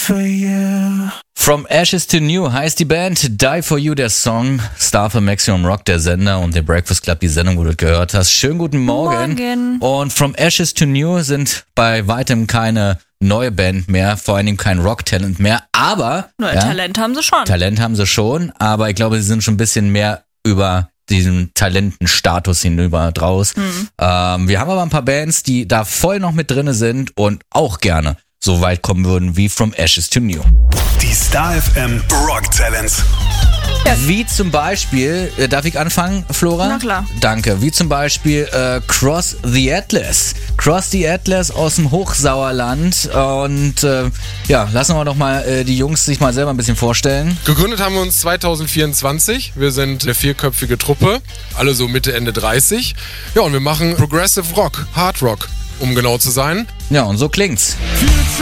for you. From Ashes to New heißt die Band, Die for You der Song, Star für Maximum Rock der Sender und der Breakfast Club die Sendung, wo du gehört hast. Schönen guten Morgen. Und From Ashes to New sind bei weitem keine neue Band mehr, vor allem kein Rock-Talent mehr, aber... Talent haben sie schon. Talent haben sie schon, aber ich glaube, sie sind schon ein bisschen mehr über diesen Talentenstatus hinüber draus. Wir haben aber ein paar Bands, die da voll noch mit drinne sind und auch gerne so weit kommen würden wie From Ashes to New. Die Star FM Rock Talents. Wie zum Beispiel, darf ich anfangen, Flora? Na klar. Danke. Wie zum Beispiel Cross the Atlas. Cross the Atlas aus dem Hochsauerland. Und lassen wir doch mal die Jungs sich mal selber ein bisschen vorstellen. Gegründet haben wir uns 2024. Wir sind eine 4-köpfige Truppe, alle so Mitte, Ende 30. Ja, und wir machen Progressive Rock, Hard Rock, um genau zu sein. Ja, und so klingt's.